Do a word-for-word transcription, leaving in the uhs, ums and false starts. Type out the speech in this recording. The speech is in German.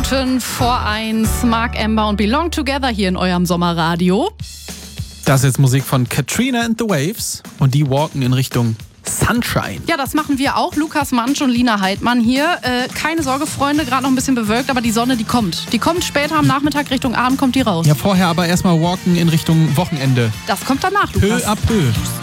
Minuten vor eins. Mark Amber und Belong Together hier in eurem Sommerradio. Das ist jetzt Musik von Katrina and the Waves und die walken in Richtung Sunshine. Ja, das machen wir auch. Lukas Mansch und Lina Heidmann hier. Äh, keine Sorge, Freunde, gerade noch ein bisschen bewölkt, aber die Sonne, die kommt. Die kommt später am Nachmittag, Richtung Abend kommt die raus. Ja, vorher aber erstmal walken in Richtung Wochenende. Das kommt danach, Lukas. Peu à peu.